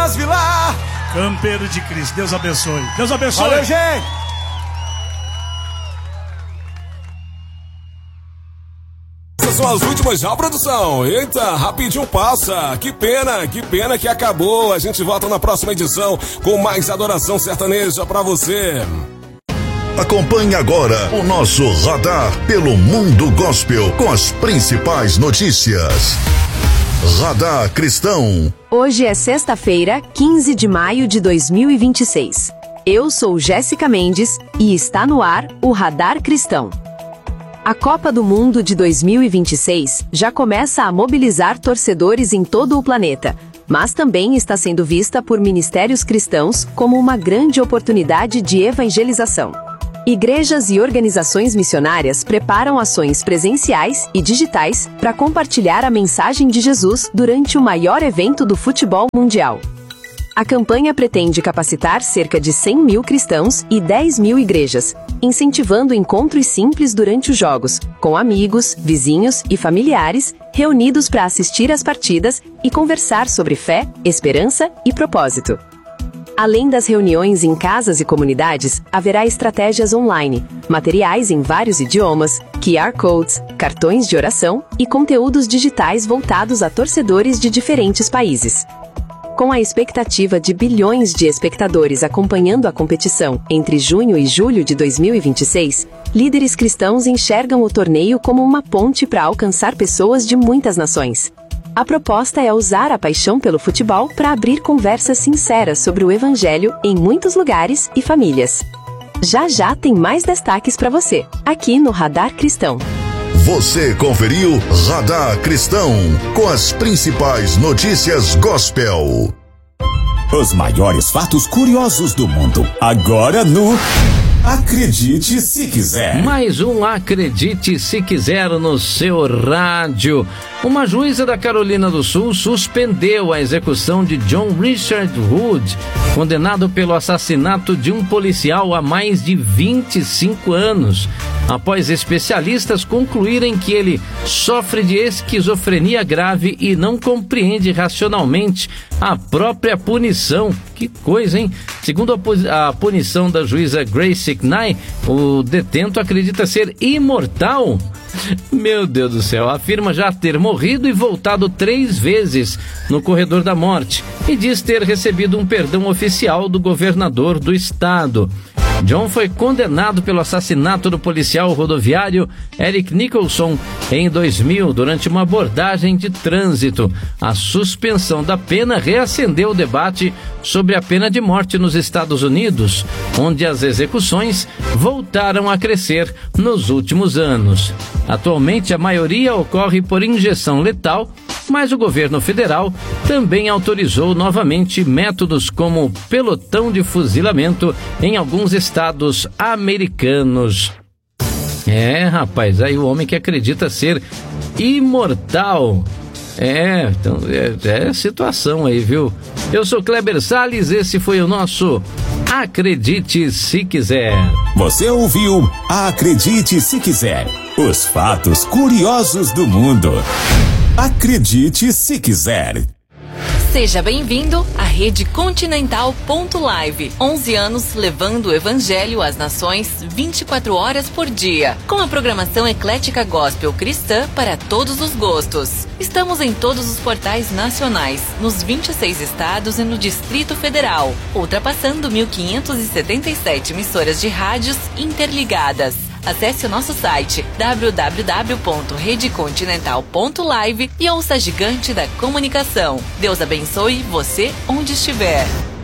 Thomas Vilar. Campeiro de Cristo. Deus abençoe. Deus abençoe. Valeu, gente. Essas são as últimas já, produção. Eita, rapidinho passa. Que pena que acabou. A gente volta na próxima edição com mais adoração sertaneja pra você. Acompanhe agora o nosso radar pelo mundo gospel com as principais notícias. Radar Cristão. Hoje é sexta-feira, 15 de maio de 2026. Eu sou Jéssica Mendes e está no ar o Radar Cristão. A Copa do Mundo de 2026 já começa a mobilizar torcedores em todo o planeta, mas também está sendo vista por ministérios cristãos como uma grande oportunidade de evangelização. Igrejas e organizações missionárias preparam ações presenciais e digitais para compartilhar a mensagem de Jesus durante o maior evento do futebol mundial. A campanha pretende capacitar cerca de 100 mil cristãos e 10 mil igrejas, incentivando encontros simples durante os jogos, com amigos, vizinhos e familiares reunidos para assistir às partidas e conversar sobre fé, esperança e propósito. Além das reuniões em casas e comunidades, haverá estratégias online, materiais em vários idiomas, QR Codes, cartões de oração e conteúdos digitais voltados a torcedores de diferentes países. Com a expectativa de bilhões de espectadores acompanhando a competição entre junho e julho de 2026, líderes cristãos enxergam o torneio como uma ponte para alcançar pessoas de muitas nações. A proposta é usar a paixão pelo futebol para abrir conversas sinceras sobre o Evangelho em muitos lugares e famílias. Já tem mais destaques para você, aqui no Radar Cristão. Você conferiu Radar Cristão, com as principais notícias gospel. Os maiores fatos curiosos do mundo, agora no Acredite Se Quiser. Mais um Acredite Se Quiser no seu rádio. Uma juíza da Carolina do Sul suspendeu a execução de John Richard Wood, condenado pelo assassinato de um policial há mais de 25 anos, após especialistas concluírem que ele sofre de esquizofrenia grave e não compreende racionalmente a própria punição. Que coisa, hein? Segundo a punição da juíza Grace Knight, o detento acredita ser imortal. Meu Deus do céu, afirma já ter morrido e voltado 3 vezes no corredor da morte e diz ter recebido um perdão oficial do governador do estado. John foi condenado pelo assassinato do policial rodoviário Eric Nicholson em 2000 durante uma abordagem de trânsito. A suspensão da pena reacendeu o debate sobre a pena de morte nos Estados Unidos, onde as execuções voltaram a crescer nos últimos anos. Atualmente, a maioria ocorre por injeção letal, mas o governo federal também autorizou novamente métodos como pelotão de fuzilamento em alguns estados americanos. Rapaz, aí o homem que acredita ser imortal. Então é situação aí, viu? Eu sou Kleber Salles, esse foi o nosso Acredite Se Quiser. Você ouviu Acredite Se Quiser, os fatos curiosos do mundo. Acredite Se Quiser. Seja bem-vindo à Rede Continental.live. 11 anos levando o Evangelho às nações 24 horas por dia. Com a programação eclética gospel cristã para todos os gostos. Estamos em todos os portais nacionais, nos 26 estados e no Distrito Federal, ultrapassando 1.577 emissoras de rádios interligadas. Acesse o nosso site www.redecontinental.live e ouça a gigante da comunicação. Deus abençoe você onde estiver.